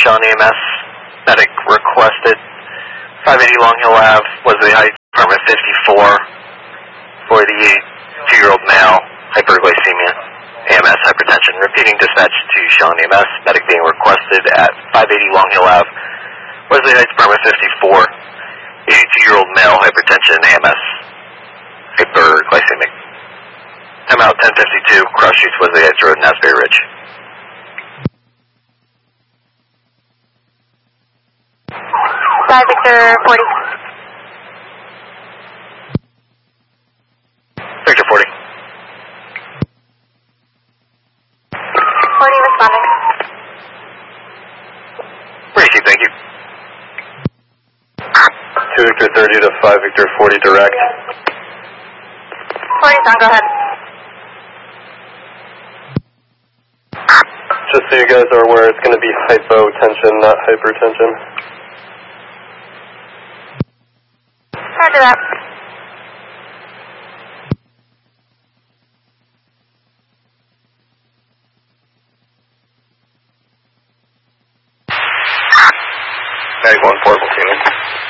Sean EMS. Medic requested 580 Long Hill Ave, Wesley Heights, apartment 54, for the 82-year-old male, hyperglycemia, AMS hypertension. Repeating dispatch to Sean EMS. Medic being requested at 580 Long Hill Ave, Wesley Heights, apartment 54, 82-year-old male, hypertension, AMS, hyperglycemic. Time out 1052, cross streets, Wesley Heights Road, Asbury Ridge. Victor 40. Victor 40. 40 responding. Received, thank you. 2 Victor 30 to 5 Victor 40 direct. 40's on, go ahead. Just so you guys are aware, it's going to be hypotension, not hypertension. Roger that. Mag 1 portable team.